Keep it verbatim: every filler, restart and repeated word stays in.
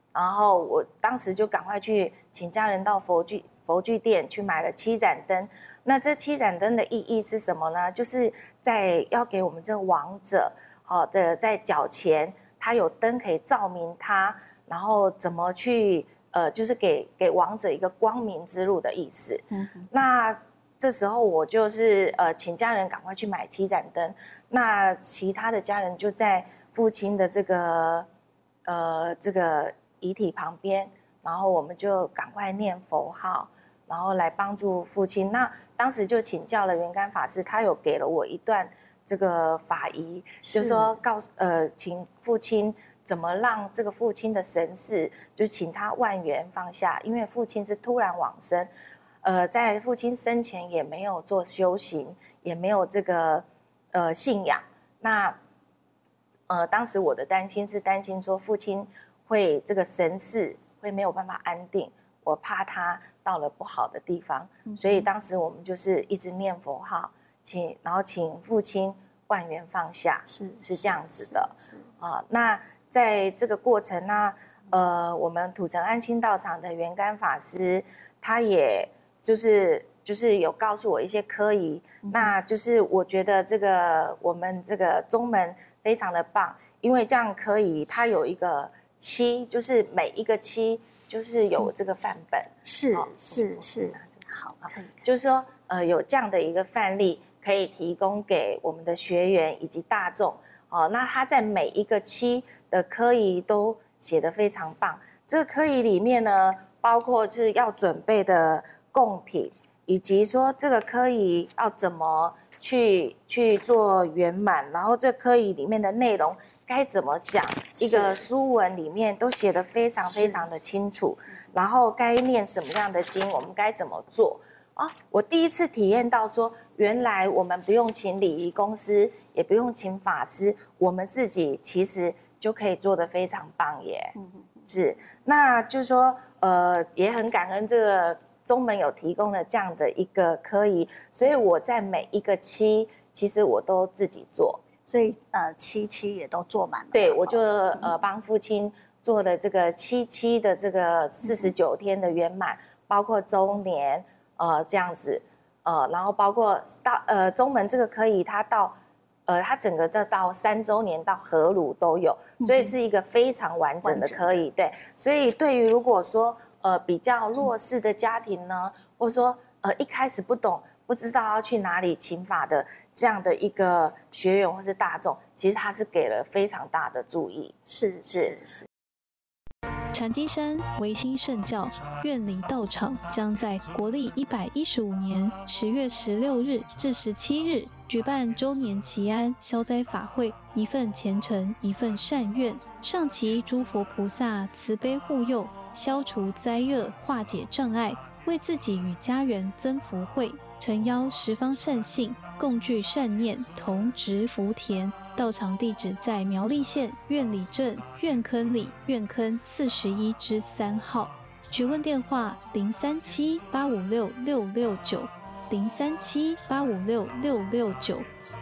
然后我当时就赶快去请家人到佛具佛具店去买了七盏灯。那这七盏灯的意义是什么呢？就是在要给我们这个亡者，好、哦、的在脚前，他有灯可以照明他，然后怎么去呃，就是给给亡者一个光明之路的意思。嗯，那这时候我就是呃，请家人赶快去买七盏灯，那其他的家人就在父亲的这个呃这个遗体旁边，然后我们就赶快念佛号，然后来帮助父亲。那当时就请教了圆干法师，他有给了我一段这个法仪，就是说告诉呃，请父亲怎么让这个父亲的神识，就请他万缘放下，因为父亲是突然往生，呃，在父亲生前也没有做修行，也没有这个呃信仰。那呃，当时我的担心是担心说父亲会这个神识会没有办法安定，我怕他到了不好的地方，嗯、所以当时我们就是一直念佛号，请然后请父亲万缘放下，是是这样子的，是啊、呃。那在这个过程呢，呃，我们土城安心道场的圆干法师，他也就是就是有告诉我一些科仪，嗯、那就是我觉得这个我们这个宗门非常的棒，因为这样可以，它有一个七，就是每一个七就是有这个范本， 是、 哦、 是是，好，可以， 就是说呃有这样的一个范例可以提供给我们的学员以及大众，哦，那他在每一个期的科仪都写得非常棒。这个科仪里面呢，包括是要准备的贡品，以及说这个科仪要怎么去去做圆满，然后这科仪里面的内容该怎么讲，一个书文里面都写得非常非常的清楚，然后该念什么样的经，我们该怎么做啊？我第一次体验到说，原来我们不用请礼仪公司，也不用请法师，我们自己其实就可以做得非常棒耶。嗯，是，那就是说，呃，也很感恩这个宗门有提供了这样的一个科仪，所以我在每一个期，其实我都自己做， 所以呃七期也都做满了。 对，我就呃帮父亲做的这个七期的这个四十九天的圆满，包括周年呃这样子，呃，然后包括到呃宗门这个科仪，它到呃它整个的到三周年到合炉都有，所以是一个非常完整的科仪。对，所以对于如果说呃比较弱势的家庭呢，或者说呃一开始不懂，不知道要去哪里请法的这样的一个学员或是大众，其实他是给了非常大的注意。 是是是。 禅机山维新圣教院里道场将在国历一百一十五年十月十六日至十七日举办周年祈安消灾法会，一份虔诚，一份善愿，上祈诸佛菩萨慈悲护佑，消除灾厄，化解障碍，为自己与家人增福慧。诚邀十方善信共聚善念，同植福田。道场地址在苗栗县苑里镇苑坑里苑坑四十一之三号。询问电话零三七八五六六六九零三七八五六六六九。